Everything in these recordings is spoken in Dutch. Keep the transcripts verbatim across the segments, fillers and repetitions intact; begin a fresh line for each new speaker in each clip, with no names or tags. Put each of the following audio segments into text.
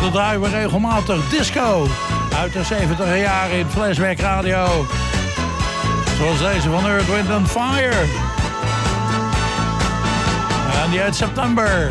dan draaien we regelmatig disco uit de zeventig jaren in Flashback Radio. Zoals deze van Earth, Wind and Fire. En die uit September.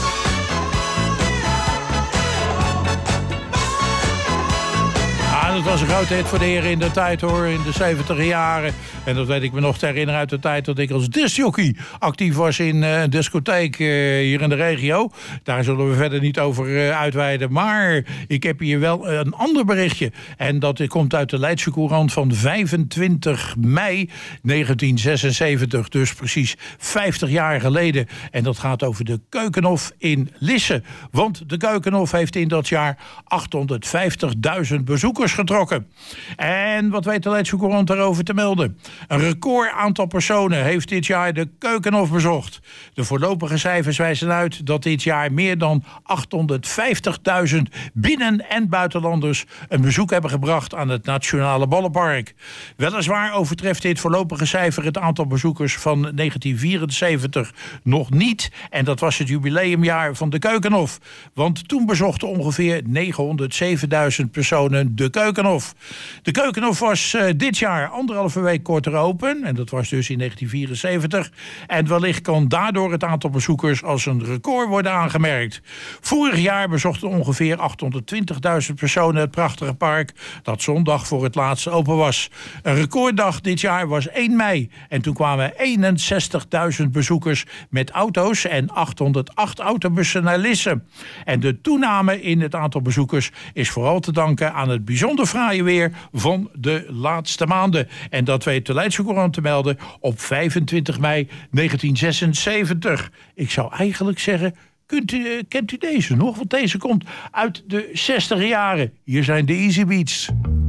Ja, dat was een grote hit voor de heren in de tijd hoor, in de zeventig jaren. En dat weet ik me nog te herinneren uit de tijd dat ik als discjockey actief was in uh, een discotheek uh, hier in de regio. Daar zullen we verder niet over uh, uitweiden. Maar ik heb hier wel een ander berichtje. En dat komt uit de Leidse Courant van vijfentwintig mei negentien zesenzeventig. Dus precies vijftig jaar geleden. En dat gaat over de Keukenhof in Lisse. Want de Keukenhof heeft in dat jaar achthonderdvijftigduizend bezoekers getrokken. En wat weet de Leidse Courant daarover te melden? Een record aantal personen heeft dit jaar de Keukenhof bezocht. De voorlopige cijfers wijzen uit dat dit jaar meer dan achthonderdvijftigduizend binnen- en buitenlanders een bezoek hebben gebracht aan het Nationale Bollenpark. Weliswaar overtreft dit voorlopige cijfer het aantal bezoekers van negentien vierenzeventig nog niet. En dat was het jubileumjaar van de Keukenhof. Want toen bezochten ongeveer negenhonderdzevenduizend personen de Keukenhof. De Keukenhof was uh, dit jaar anderhalve week korter open. En dat was dus in negentien vierenzeventig. En wellicht kan daardoor het aantal bezoekers als een record worden aangemerkt. Vorig jaar bezochten ongeveer achthonderdtwintigduizend personen het prachtige park dat zondag voor het laatst open was. Een recorddag dit jaar was één mei. En toen kwamen eenenzestigduizend bezoekers met auto's en achthonderdacht autobussen naar Lisse. En de toename in het aantal bezoekers is vooral te danken aan het bijzonder fraaie weer van de laatste maanden. En dat weet de Leidse Courant te melden op vijfentwintig mei negentien zesenzeventig. Ik zou eigenlijk zeggen, kunt u, kent u deze nog? Want deze komt uit de zestig jaren. Hier zijn de Easy Beats.